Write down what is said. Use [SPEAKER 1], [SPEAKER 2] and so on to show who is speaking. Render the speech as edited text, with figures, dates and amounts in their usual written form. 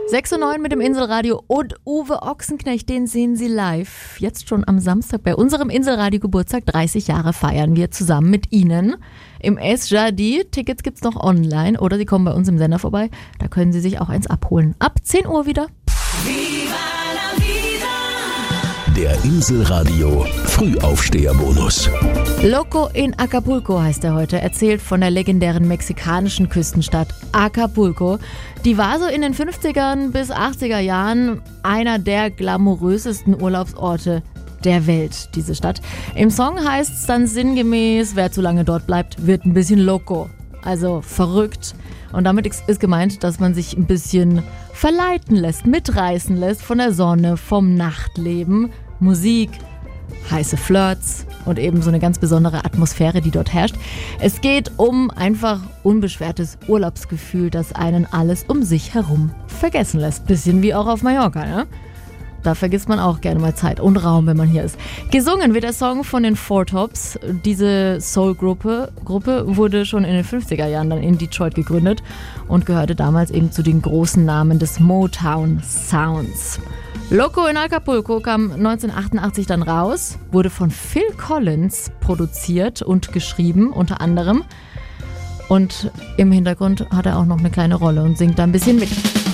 [SPEAKER 1] 6:09 mit dem Inselradio und Uwe Ochsenknecht, den sehen Sie live. Jetzt schon am Samstag bei unserem Inselradio-Geburtstag. 30 Jahre feiern wir zusammen mit Ihnen im S-Jardi. Tickets gibt's noch online oder Sie kommen bei uns im Sender vorbei. Da können Sie sich auch eins abholen. Ab 10 Uhr wieder.
[SPEAKER 2] Der Inselradio Frühaufsteherbonus.
[SPEAKER 1] Loco in Acapulco heißt er heute, erzählt von der legendären mexikanischen Küstenstadt Acapulco. Die war so in den 50ern bis 80er Jahren einer der glamourösesten Urlaubsorte der Welt, diese Stadt. Im Song heißt es dann sinngemäß, wer zu lange dort bleibt, wird ein bisschen loco, also verrückt. Und damit ist gemeint, dass man sich ein bisschen verleiten lässt, mitreißen lässt von der Sonne, vom Nachtleben, Musik, heiße Flirts und eben so eine ganz besondere Atmosphäre, die dort herrscht. Es geht um einfach unbeschwertes Urlaubsgefühl, das einen alles um sich herum vergessen lässt. Bisschen wie auch auf Mallorca, ne? Da vergisst man auch gerne mal Zeit und Raum, wenn man hier ist. Gesungen wird der Song von den Four Tops. Diese Soul-Gruppe wurde schon in den 50er Jahren dann in Detroit gegründet und gehörte damals eben zu den großen Namen des Motown Sounds. Loco in Acapulco kam 1988 dann raus, wurde von Phil Collins produziert und geschrieben, unter anderem. Und im Hintergrund hat er auch noch eine kleine Rolle und singt da ein bisschen mit.